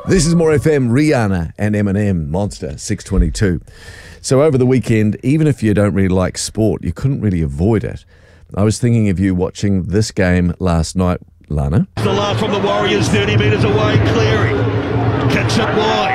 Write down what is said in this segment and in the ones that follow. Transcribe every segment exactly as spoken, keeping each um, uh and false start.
This is More F M, Rihanna and Eminem, Monster, six twenty-two. So over the weekend, even if you don't really like sport, you couldn't really avoid it. I was thinking of you watching this game last night, Lana. The last from the Warriors, thirty metres away, Cleary. Kicks it wide.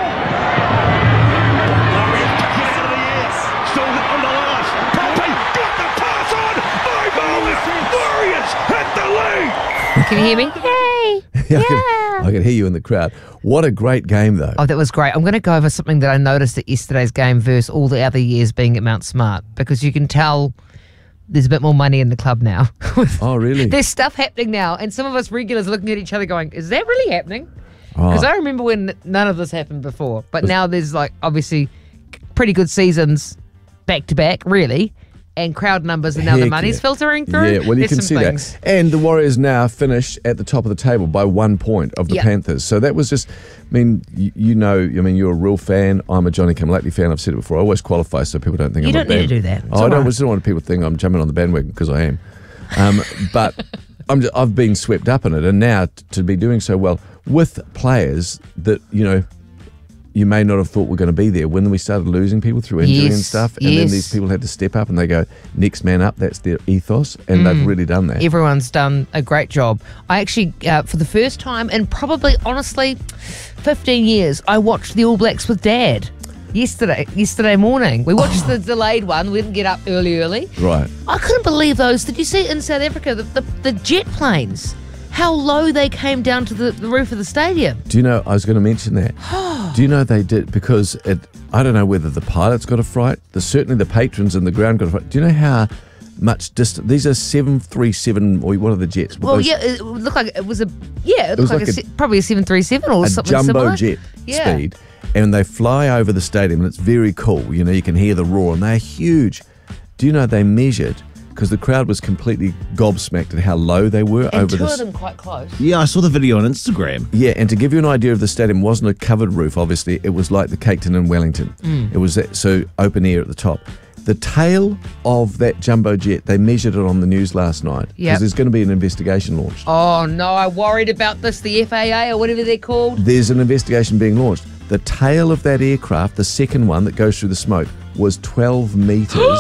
Warriors kick it out of the air. Still on the last. Poppy got the pass on. My ball. Warriors hit the lead. Can you hear me? Hey! Yeah, Yeah! I, can, I can hear you in the crowd. What a great game, though. Oh, that was great. I'm going to go over something that I noticed at yesterday's game versus all the other years being at Mount Smart, because you can tell there's a bit more money in the club now. Oh, really? There's stuff happening now, and some of us regulars are looking at each other going, is that really happening? Because Oh. I remember when none of this happened before, but now there's like obviously pretty good seasons back to back, really, and crowd numbers and now the Heck money's yeah. filtering through. Yeah, well, you There's can some see things. that. And the Warriors now finish at the top of the table by one point of the Yeah. Panthers. So that was just, I mean, you, you know, I mean, you're a real fan. I'm a Johnny Come Lately fan. I've said it before. I always qualify so people don't think You I'm don't a band- need to do that. It's Oh, I all don't, right. just don't want people to think I'm jumping on the bandwagon because I am. Um, but I'm just, I've been swept up in it. And now t- to be doing so well with players that, you know, you may not have thought were going to be there when we started losing people through injury and Yes, stuff. And then yes. these people had to step up and they go, next man up. That's their ethos. And they've really done that. Everyone's done a great job. I actually, uh, for the first time in probably, honestly, fifteen years, I watched the All Blacks with Dad yesterday yesterday morning. We watched the delayed one. We didn't get up early, early. Right. I couldn't believe those. Did you see in South Africa, the, the, the jet planes, how low they came down to the, the roof of the stadium? Do you know, I was going to mention that. Do you know they did, because it, I don't know whether the pilots got a fright, the, certainly the patrons in the ground got a fright. Do you know how much distance, these are seven thirty-seven, or what are the jets? Well, Those- yeah, it looked like it was a, yeah, it, was looked like, like a, a- se- probably a seven thirty-seven or a something jumbo similar. jet Yeah. speed, and they fly over the stadium, and it's very cool. You know, you can hear the roar, and they're huge. Do you know they measured, because the crowd was completely gobsmacked at how low they were And over two this. of them quite close. Yeah, I saw the video on Instagram. Yeah, and to give you an idea of the stadium, it wasn't a covered roof, obviously. It was like the Cape Town in Wellington. Mm. It was that, so open air at the top. The tail of that jumbo jet, they measured it on the news last night. Because Yep. there's going to be an investigation launched. Oh no, I worried about this. The F A A or whatever they're called. There's an investigation being launched. The tail of that aircraft, the second one that goes through the smoke, was twelve metres,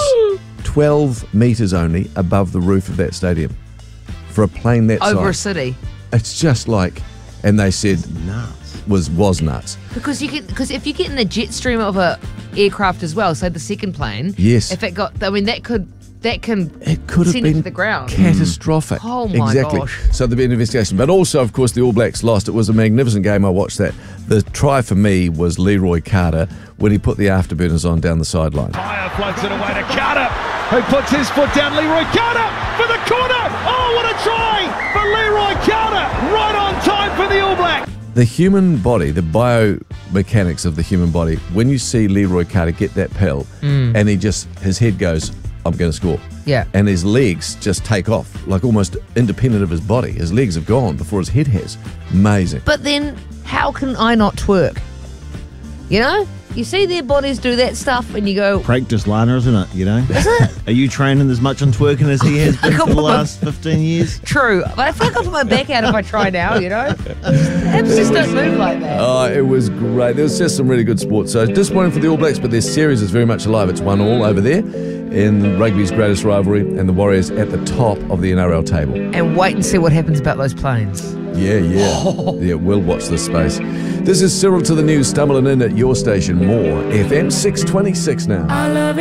twelve metres only above the roof of that stadium. For a plane that Over a size. city. It's just like, and they said, Nuts. was was nuts. Because you can, because if you get in the jet stream of a aircraft as well, say the second plane. Yes. If it got, I mean, that could, that can It could have send it been to the ground. catastrophic. Oh my exactly. gosh. So there'll be an investigation. But also, of course, the All Blacks lost. It was a magnificent game. I watched that. The try for me was Leroy Carter when he put the afterburners on down the sideline. Fire floats it away to Carter, who puts his foot down. Leroy Carter for the corner. Oh, what a try for Leroy Carter. Right on time for the All Blacks. The human body, the biomechanics of the human body, when you see Leroy Carter get that pill and he just, his head goes, I'm going to score. Yeah. And his legs just take off, like almost independent of his body. His legs have gone before his head has. Amazing. But then, how can I not twerk? You know, you see their bodies do that stuff, and you go, Practice, Lana, isn't it? You know? Is it? Are you training as much on twerking as he has been for the last fifteen years? true. But I feel like I'll put my back out if I try now. You know, hips just don't move like that. Oh, it was great. There was just some really good sports. So disappointing for the All Blacks, but their series is very much alive. It's one all over there in rugby's greatest rivalry, and the Warriors at the top of the N R L table. And wait and see what happens about those planes. Yeah, yeah. Yeah, we'll watch this space. This is Cyril to the News, stumbling in at your station. More F M six twenty-six now. I love